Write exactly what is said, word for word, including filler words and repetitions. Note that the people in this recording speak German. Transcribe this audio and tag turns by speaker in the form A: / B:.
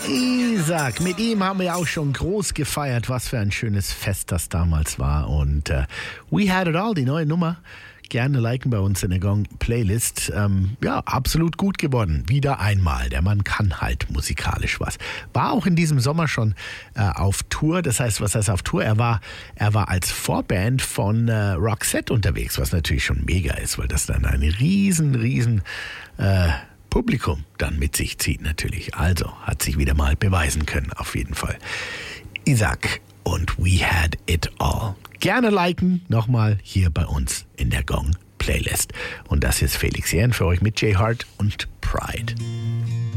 A: Isaac, mit ihm haben wir auch schon groß gefeiert, was für ein schönes Fest das damals war. Und äh, We Had It All, die neue Nummer, gerne liken bei uns in der Gong-Playlist. Ähm, ja, absolut gut geworden. Wieder einmal. Der Mann kann halt musikalisch was. War auch in diesem Sommer schon äh, auf Tour. Das heißt, was heißt auf Tour? Er war, er war als Vorband von äh, Roxette unterwegs, was natürlich schon mega ist, weil das dann ein riesen, riesen äh, Publikum dann mit sich zieht natürlich. Also hat sich wieder mal beweisen können, auf jeden Fall. Isaac und We Had It All. Gerne liken, nochmal hier bei uns in der Gong Playlist. Und das ist Felix Jähn für euch mit J Hart und Pride.